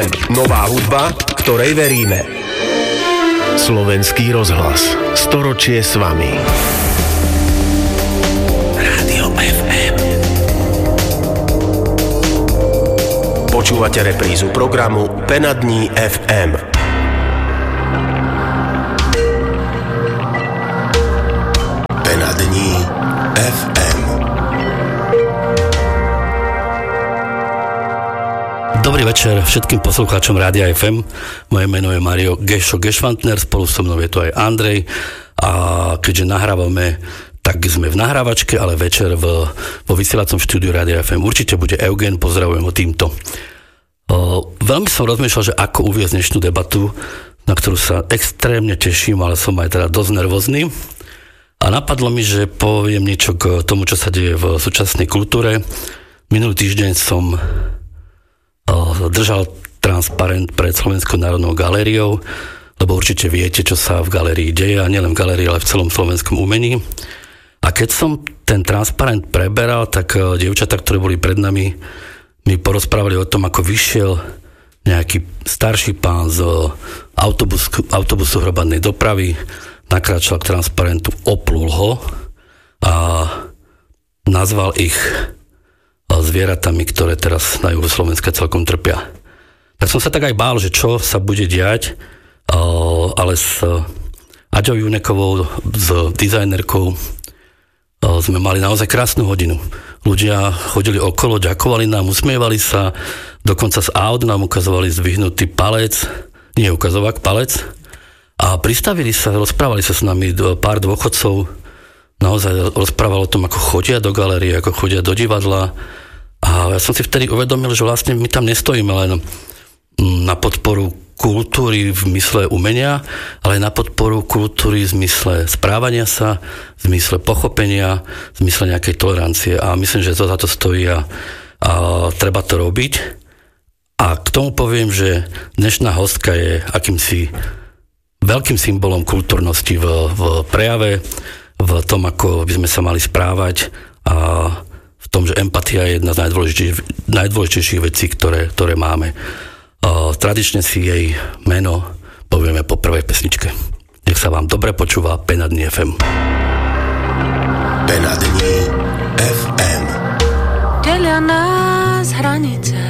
FM. Nová hudba, ktorej veríme. Slovenský rozhlas. Storočie s vami. Rádio FM. Počúvate reprízu programu Pena dní FM. Pena dní FM. Dobrý večer všetkým poslucháčom Rádia FM. Moje meno je Mario Gešo-Gešvantner, spolu so mnou je tu aj Andrej. A keďže nahrávame, tak sme v nahrávačke, ale večer vo vysielacom štúdiu Rádia FM určite bude Eugen, pozdravujem ho týmto. Veľmi som rozmýšľal, že ako uviesť dnešnú debatu, na ktorú sa extrémne teším, ale som aj teda dosť nervózny. A napadlo mi, že poviem niečo k tomu, čo sa deje v súčasnej kultúre. Minulý týždeň som držal transparent pred Slovenskou národnou galériou, lebo určite viete, čo sa v galérii deje, a nielen v galérii, ale v celom slovenskom umení. A keď som ten transparent preberal, tak dievčatá, ktoré boli pred nami, mi porozprávali o tom, ako vyšiel nejaký starší pán z autobusu hromadnej dopravy, nakráčal k transparentu, oplul ho a nazval ich zvieratami, ktoré teraz na juhu Slovenska celkom trpia. Tak som sa tak aj bál, že čo sa bude diať, ale s Aďou Junekovou, s dizajnerkou, sme mali naozaj krásnu hodinu. Ľudia chodili okolo, ďakovali nám, usmievali sa, dokonca z aut nám ukazovali zdvihnutý palec, nie ukazovák, palec, a pristavili sa, rozprávali sa s nami pár dôchodcov, naozaj rozprával o tom, ako chodia do galérie, ako chodia do divadla. A ja som si vtedy uvedomil, že vlastne my tam nestojíme len na podporu kultúry v mysle umenia, ale na podporu kultúry v zmysle správania sa, v zmysle pochopenia, v zmysle nejakej tolerancie. A myslím, že to za to stojí a treba to robiť. A k tomu poviem, že dnešná hostka je akýmsi veľkým symbolom kultúrnosti v prejave, v tom, ako by sme sa mali správať, a v tom, že empatia je jedna z najdôležitejších vecí, ktoré máme. Tradične si jej meno povieme po prvej pesničke. Nech sa vám dobre počúva Pena dní FM. Pena dní FM. Delia nás hranice,